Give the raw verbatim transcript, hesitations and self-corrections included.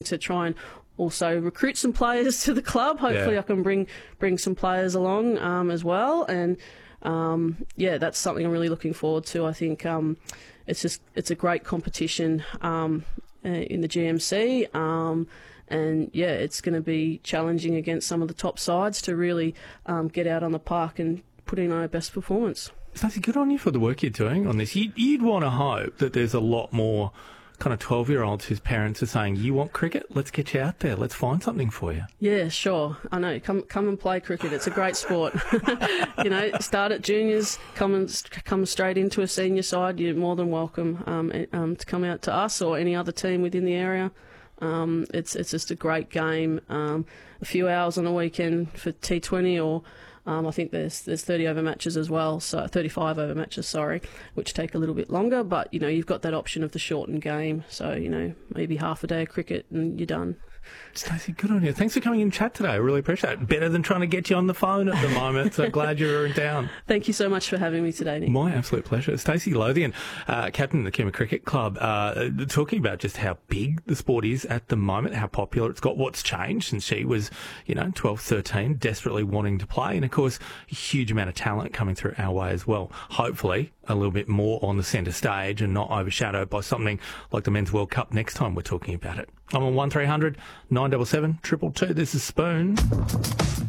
to try and also recruit some players to the club. Hopefully Yeah. I can bring bring some players along um, as well. And um, yeah, that's something I'm really looking forward to. I think um, it's just it's a great competition um, uh, in the G M C. Um, and yeah, it's going to be challenging against some of the top sides to really um, get out on the park and put in our best performance. Stacey, good on you for the work you're doing on this. You'd, you'd want to hope that there's a lot more kind of twelve-year-olds whose parents are saying, you want cricket? Let's get you out there. Let's find something for you. Yeah, sure. I know. Come come and play cricket. It's a great sport. You know, start at juniors, come and come straight into a senior side. You're more than welcome um, um, to come out to us or any other team within the area. Um, it's it's just a great game. Um, a few hours on a weekend for T twenty, or um, I think there's there's thirty over matches as well, so thirty-five over matches, sorry, which take a little bit longer. But you know, you've got that option of the shortened game, so you know, maybe half a day of cricket and you're done. Stacey, good on you. Thanks for coming in and chat today. I really appreciate it. Better than trying to get you on the phone at the moment. So glad you're in town. Thank you so much for having me today, Nick. My absolute pleasure. Stacey Lothian, uh, captain of the Cooma Cricket Club, uh, talking about just how big the sport is at the moment, how popular it's got, what's changed since she was, you know, twelve, thirteen, desperately wanting to play. And, of course, a huge amount of talent coming through our way as well. Hopefully a little bit more on the centre stage and not overshadowed by something like the Men's World Cup next time we're talking about it. I'm on one three hundred nine seven seven two two two. This is Spoon.